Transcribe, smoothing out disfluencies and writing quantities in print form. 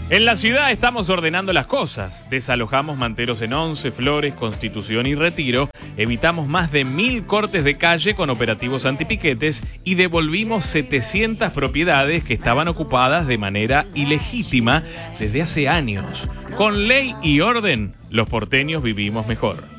En la ciudad estamos ordenando las cosas. Desalojamos manteros en Once, Flores, Constitución y Retiro. Evitamos más de 1000 cortes de calle con operativos antipiquetes y devolvimos 700 propiedades que estaban ocupadas de manera ilegítima desde hace años. Con ley y orden, los porteños vivimos mejor.